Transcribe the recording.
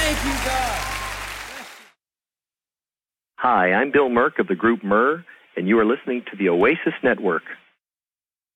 Thank you, God. Hi, I'm Bill Merck of the group Myrrh, and you are listening to the Oasis Network.